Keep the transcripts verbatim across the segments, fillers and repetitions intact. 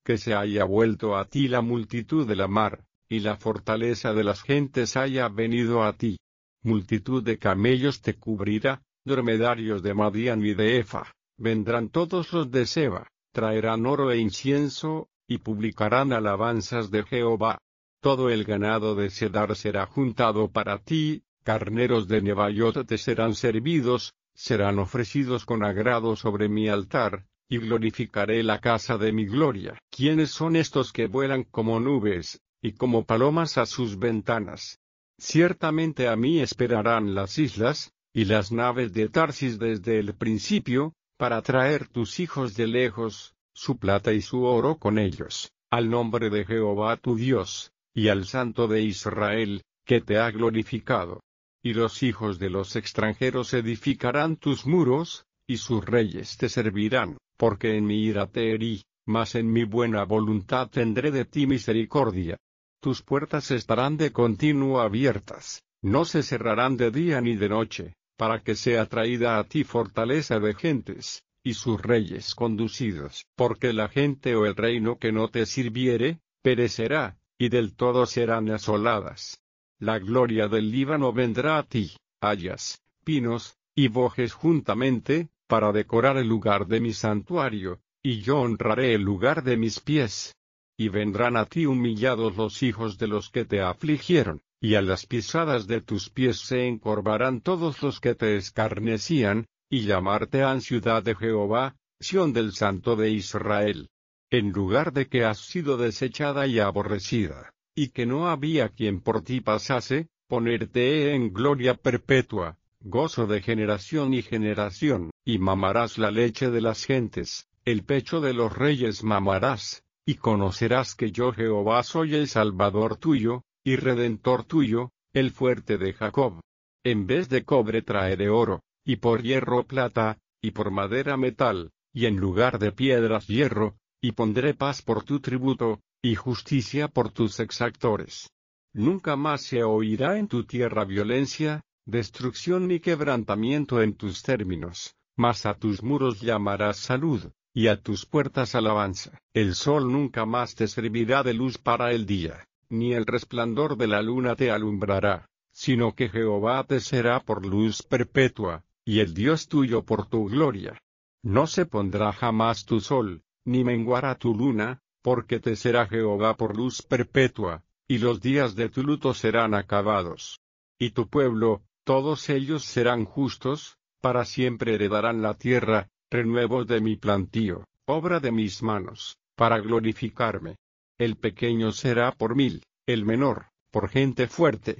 que se haya vuelto a ti la multitud de la mar, y la fortaleza de las gentes haya venido a ti. Multitud de camellos te cubrirá, dromedarios de Madián y de Efa, vendrán todos los de Seba, traerán oro e incienso, y publicarán alabanzas de Jehová. Todo el ganado de Cedar será juntado para ti, carneros de Nebaiot te serán servidos, serán ofrecidos con agrado sobre mi altar, y glorificaré la casa de mi gloria. ¿Quiénes son estos que vuelan como nubes, y como palomas a sus ventanas? Ciertamente a mí esperarán las islas, y las naves de Tarsis desde el principio, para traer tus hijos de lejos, su plata y su oro con ellos, al nombre de Jehová tu Dios, y al Santo de Israel, que te ha glorificado. Y los hijos de los extranjeros edificarán tus muros, y sus reyes te servirán, porque en mi ira te herí, mas en mi buena voluntad tendré de ti misericordia. Tus puertas estarán de continuo abiertas, no se cerrarán de día ni de noche, para que sea traída a ti fortaleza de gentes, y sus reyes conducidos. Porque la gente o el reino que no te sirviere, perecerá, y del todo serán asoladas. La gloria del Líbano vendrá a ti, hayas, pinos, y bojes juntamente, para decorar el lugar de mi santuario, y yo honraré el lugar de mis pies. Y vendrán a ti humillados los hijos de los que te afligieron, y a las pisadas de tus pies se encorvarán todos los que te escarnecían, y llamarte han ciudad de Jehová, Sión del Santo de Israel. En lugar de que has sido desechada y aborrecida, y que no había quien por ti pasase, ponerte he en gloria perpetua, gozo de generación y generación, y mamarás la leche de las gentes, el pecho de los reyes mamarás, y conocerás que yo Jehová soy el Salvador tuyo, y Redentor tuyo, el fuerte de Jacob. En vez de cobre traeré oro, y por hierro plata, y por madera metal, y en lugar de piedras hierro, y pondré paz por tu tributo, y justicia por tus exactores. Nunca más se oirá en tu tierra violencia, destrucción ni quebrantamiento en tus términos, mas a tus muros llamarás salud, y a tus puertas alabanza. El sol nunca más te servirá de luz para el día, ni el resplandor de la luna te alumbrará, sino que Jehová te será por luz perpetua, y el Dios tuyo por tu gloria. No se pondrá jamás tu sol, ni menguará tu luna, porque te será Jehová por luz perpetua, y los días de tu luto serán acabados. Y tu pueblo, todos ellos serán justos, para siempre heredarán la tierra, renuevos de mi plantío, obra de mis manos, para glorificarme. El pequeño será por mil, el menor, por gente fuerte.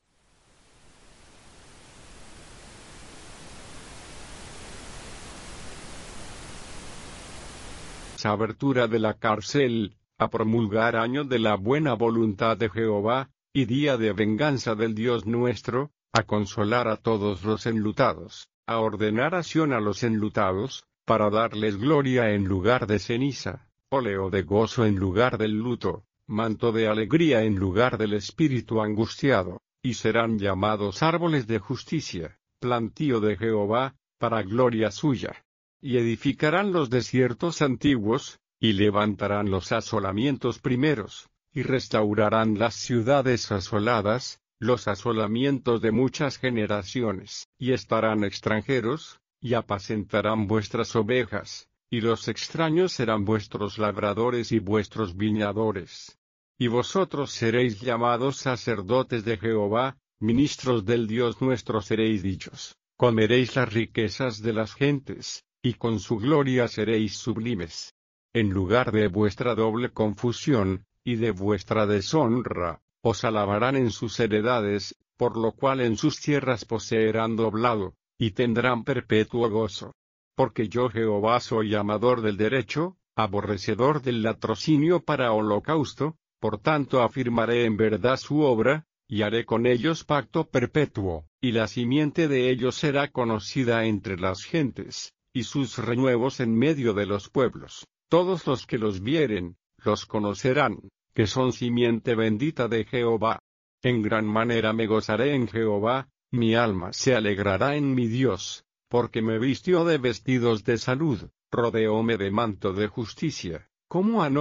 Abertura de la cárcel, a promulgar año de la buena voluntad de Jehová, y día de venganza del Dios nuestro, a consolar a todos los enlutados, a ordenar acción a los enlutados, para darles gloria en lugar de ceniza, óleo de gozo en lugar del luto, manto de alegría en lugar del espíritu angustiado, y serán llamados árboles de justicia, plantío de Jehová, para gloria suya. Y edificarán los desiertos antiguos, y levantarán los asolamientos primeros, y restaurarán las ciudades asoladas, los asolamientos de muchas generaciones, y estarán extranjeros, y apacentarán vuestras ovejas, y los extraños serán vuestros labradores y vuestros viñadores. Y vosotros seréis llamados sacerdotes de Jehová, ministros del Dios nuestro seréis dichos, comeréis las riquezas de las gentes, y con su gloria seréis sublimes. En lugar de vuestra doble confusión, y de vuestra deshonra, os alabarán en sus heredades, por lo cual en sus tierras poseerán doblado, y tendrán perpetuo gozo. Porque yo Jehová soy amador del derecho, aborrecedor del latrocinio para holocausto, por tanto afirmaré en verdad su obra, y haré con ellos pacto perpetuo, y la simiente de ellos será conocida entre las gentes, y sus renuevos en medio de los pueblos. Todos los que los vieren, los conocerán, que son simiente bendita de Jehová. En gran manera me gozaré en Jehová, mi alma se alegrará en mi Dios, porque me vistió de vestidos de salud, rodeóme de manto de justicia, como a